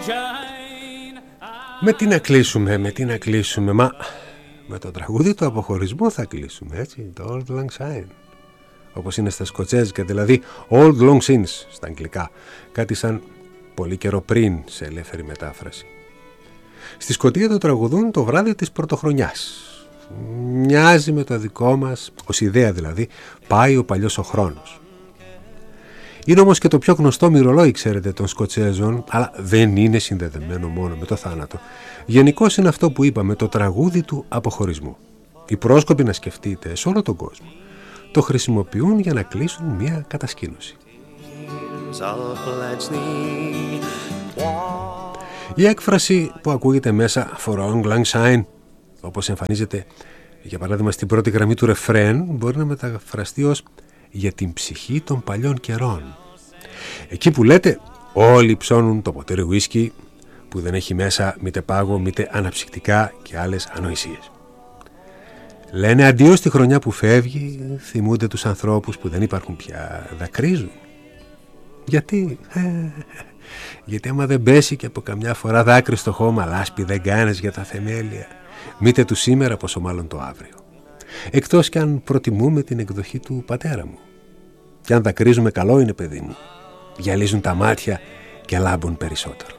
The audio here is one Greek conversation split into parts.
Με τι να κλείσουμε, μα με το τραγούδι του αποχωρισμού θα κλείσουμε, έτσι, το Auld Lang Syne. Όπως είναι στα σκοτσέζικα, δηλαδή Old Long Since στα αγγλικά, κάτι σαν πολύ καιρό πριν σε ελεύθερη μετάφραση. Στη Σκωτία το τραγουδούν το βράδυ της Πρωτοχρονιάς. Μοιάζει με το δικό μας, ως ιδέα δηλαδή, πάει ο παλιός ο χρόνος. Είναι όμως και το πιο γνωστό μυρολόι, ξέρετε, των Σκοτσέζων, αλλά δεν είναι συνδεδεμένο μόνο με το θάνατο. Γενικώς είναι αυτό που είπαμε, το τραγούδι του αποχωρισμού. Οι πρόσκοποι, να σκεφτείτε, σε όλο τον κόσμο, το χρησιμοποιούν για να κλείσουν μια κατασκήνωση. Η έκφραση που ακούγεται μέσα for Auld Lang Syne, όπως εμφανίζεται για παράδειγμα στην πρώτη γραμμή του ρεφρέν, μπορεί να μεταφραστεί ως για την ψυχή των παλιών καιρών. Εκεί που λέτε όλοι ψώνουν το ποτήρι ουίσκι που δεν έχει μέσα μήτε πάγο μήτε αναψυκτικά και άλλες ανοησίες. Λένε αντίο στη χρονιά που φεύγει, θυμούνται τους ανθρώπους που δεν υπάρχουν πια, δακρύζουν. Γιατί? Γιατί άμα δεν πέσει και από καμιά φορά δάκρυ στο χώμα, λάσπη δεν κάνεις για τα θεμέλια, μήτε του σήμερα πόσο μάλλον το αύριο. Εκτός κι αν προτιμούμε την εκδοχή του πατέρα μου. Κι αν δακρύζουμε, καλό είναι, παιδί μου. Γυαλίζουν τα μάτια και λάμπουν περισσότερο.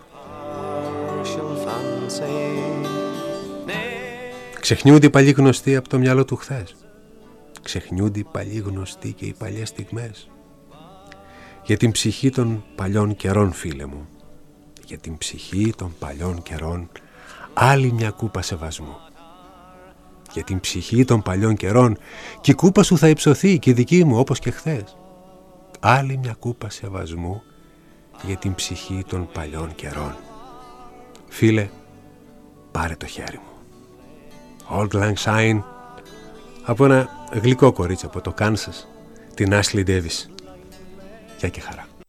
Ξεχνιούνται οι παλιοί γνωστοί από το μυαλό του χθες. Ξεχνιούνται οι παλιοί γνωστοί και οι παλιές στιγμές. Για την ψυχή των παλιών καιρών, φίλε μου. Για την ψυχή των παλιών καιρών, άλλη μια κούπα σεβασμού. Για την ψυχή των παλιών καιρών, και η κούπα σου θα υψωθεί και η δική μου όπως και χθες. Άλλη μια κούπα σεβασμού για την ψυχή των παλιών καιρών. Φίλε, πάρε το χέρι μου. Auld Lang Syne, από ένα γλυκό κορίτσι από το Κάνσας, την Ashley Davis. Γεια και χαρά.